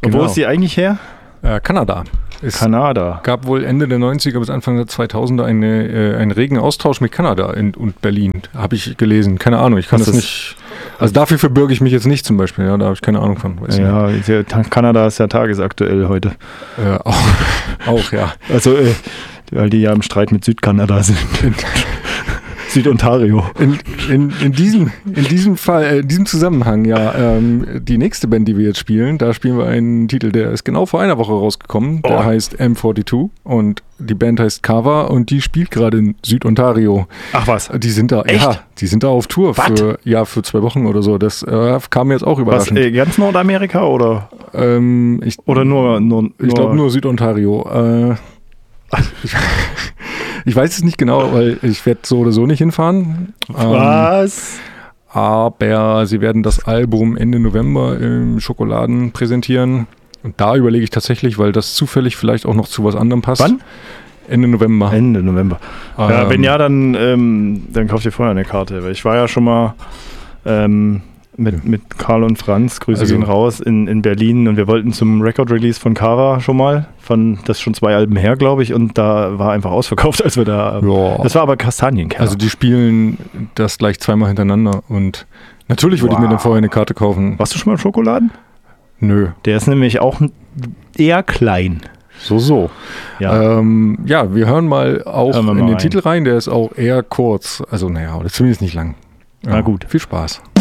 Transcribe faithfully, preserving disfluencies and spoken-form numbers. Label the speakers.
Speaker 1: Genau. Wo ist die eigentlich her?
Speaker 2: Äh, Kanada. Es
Speaker 1: Kanada.
Speaker 2: gab wohl Ende der neunziger bis Anfang der zweitausender eine, äh, einen regen Austausch mit Kanada in, und Berlin. Habe ich gelesen. Keine Ahnung, ich kann Was das nicht... Also dafür verbürge ich mich jetzt nicht zum Beispiel. Ja, da habe ich keine Ahnung von. Weiß
Speaker 1: ja, ja, Kanada ist ja tagesaktuell heute.
Speaker 2: Äh, auch, auch, ja.
Speaker 1: Also, äh, weil die ja im Streit mit Südkanada sind. Südontario.
Speaker 2: In, in, in, diesem, in diesem Fall, äh, in diesem Zusammenhang, ja, ähm, die nächste Band, die wir jetzt spielen, da spielen wir einen Titel, der ist genau vor einer Woche rausgekommen. Der oh. heißt M zweiundvierzig und die Band heißt Kava und die spielt gerade in Südontario.
Speaker 1: Ach was?
Speaker 2: Die sind da,
Speaker 1: Echt?
Speaker 2: ja, die sind da auf Tour für, ja, für zwei Wochen oder so. Das äh, kam mir jetzt auch überraschend.
Speaker 1: Was, äh, ganz Nordamerika oder?
Speaker 2: Ähm, ich,
Speaker 1: oder nur, nur, nur
Speaker 2: ich glaube nur Südontario. Äh, ich, ich weiß es nicht genau, weil ich werde so oder so nicht hinfahren.
Speaker 1: Was?
Speaker 2: Ähm, aber sie werden das Album Ende November im Schokoladen präsentieren. Und da überlege ich tatsächlich, weil das zufällig vielleicht auch noch zu was anderem passt.
Speaker 1: Wann?
Speaker 2: Ende November.
Speaker 1: Ende November. Ähm, ja, wenn ja, dann, ähm, dann kauft ihr vorher eine Karte. Weil ich war ja schon mal ähm, mit, mit Karl und Franz, Grüße
Speaker 2: also,
Speaker 1: gehen raus, in, in Berlin. Und wir wollten zum Record-Release von Kava schon mal. Von, das ist schon zwei Alben her, glaube ich. Und da war einfach ausverkauft, als wir da...
Speaker 2: Ja.
Speaker 1: Das war aber Kastanienkeller.
Speaker 2: Also die spielen das gleich zweimal hintereinander. Und natürlich würde wow. ich mir dann vorher eine Karte kaufen.
Speaker 1: Warst du schon mal im Schokoladen?
Speaker 2: Nö.
Speaker 1: Der ist nämlich auch eher klein.
Speaker 2: So, so. Ja, ähm, ja wir hören mal auch hören wir mal in den rein. Titel rein. Der ist auch eher kurz. Also, naja, oder zumindest nicht lang.
Speaker 1: Na
Speaker 2: ja,
Speaker 1: gut.
Speaker 2: Viel Spaß.